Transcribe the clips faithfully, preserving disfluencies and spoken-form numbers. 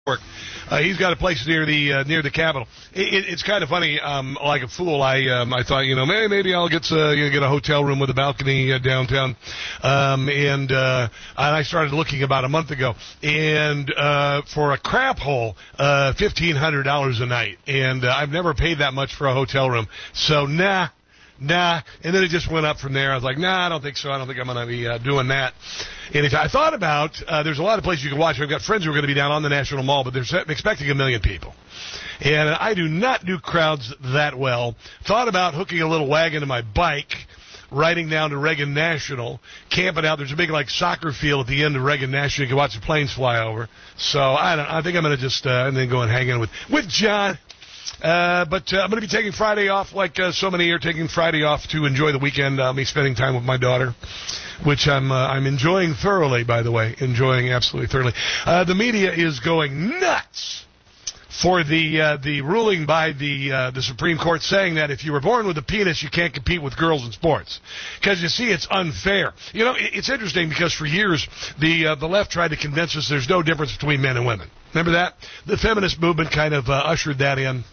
York. Uh, he's got a place near the uh, near the Capitol. It, it, it's kind of funny. Um, like a fool, I um, I thought, you know, maybe maybe I'll get uh, you know, get a hotel room with a balcony uh, downtown. Um, and uh, and I started looking about a month ago, and uh, for a crap hole, uh, fifteen hundred dollars a night, and uh, I've never paid that much for a hotel room. So nah. Nah, and then it just went up from there. I was like, nah, I don't think so. I don't think I'm going to be uh, doing that. And if I thought about, uh, there's a lot of places you can watch. I've got friends who are going to be down on the National Mall, but they're expecting a million people. And I do not do crowds that well. Thought about hooking a little wagon to my bike, riding down to Reagan National, camping out. There's a big, like, soccer field at the end of Reagan National. You can watch the planes fly over. So I don't. I think I'm going to just uh, and then go and hang in with, with John. Uh, but uh, I'm going to be taking Friday off, like uh, so many are taking Friday off to enjoy the weekend. I'll be spending time with my daughter, which I'm uh, I'm enjoying thoroughly, by the way, enjoying absolutely thoroughly. Uh, the media is going nuts for the uh, the ruling by the uh, the Supreme Court saying that if you were born with a penis, you can't compete with girls in sports. Because you see, it's unfair. You know, it's interesting because for years the uh, the left tried to convince us there's no difference between men and women. Remember that? The feminist movement kind of uh, ushered that in.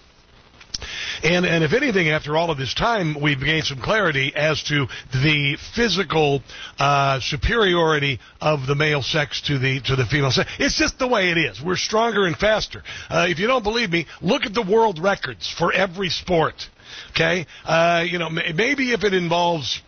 And and if anything, after all of this time, we've gained some clarity as to the physical uh, superiority of the male sex to the to the female sex. It's just the way it is. We're stronger and faster. Uh, if you don't believe me, look at the world records for every sport. Okay, uh, you know, maybe if it involves,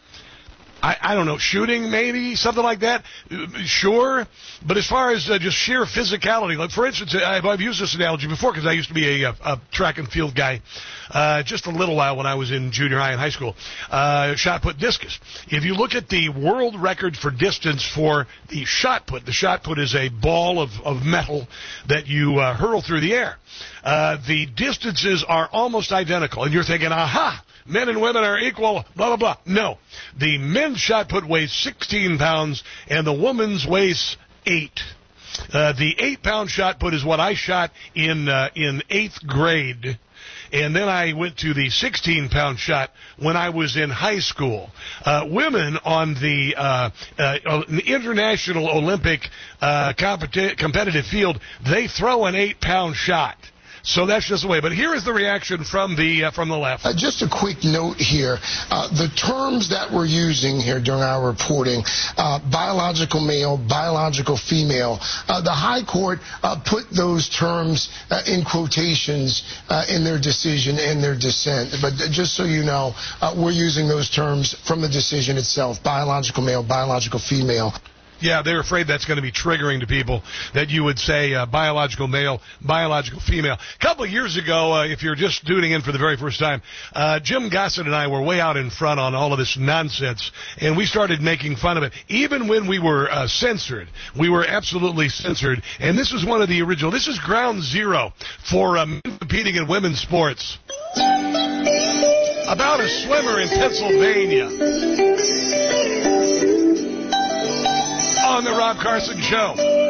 I, I don't know, shooting, maybe, something like that, sure. But as far as uh, just sheer physicality, like, for instance, I've, I've used this analogy before because I used to be a, a track and field guy uh, just a little while when I was in junior high and high school, uh, shot put discus. If you look at the world record for distance for the shot put, the shot put is a ball of, of metal that you uh, hurl through the air. Uh, the distances are almost identical, and you're thinking, aha, men and women are equal, blah, blah, blah. No. The men's shot put weighs sixteen pounds, and the woman's weighs eight. Uh, the eight-pound shot put is what I shot in uh, in eighth grade, and then I went to the sixteen-pound shot when I was in high school. Uh, women on the uh, uh, International Olympic uh, competi- competitive field, they throw an eight-pound shot. So that's just the way. But here is the reaction from the uh, from the left. Uh, just a quick note here. Uh, the terms that we're using here during our reporting, uh, biological male, biological female, uh, the High Court uh, put those terms uh, in quotations uh, in their decision and their dissent. But just so you know, uh, we're using those terms from the decision itself, biological male, biological female. Yeah, they're afraid that's going to be triggering to people, that you would say uh, biological male, biological female. A couple of years ago, uh, if you're just tuning in for the very first time, uh, Jim Gossett and I were way out in front on all of this nonsense, and we started making fun of it. Even when we were uh, censored, we were absolutely censored, and this was one of the original. This is ground zero for um, competing in women's sports. About a swimmer in Pennsylvania. On the Rob Carson Show.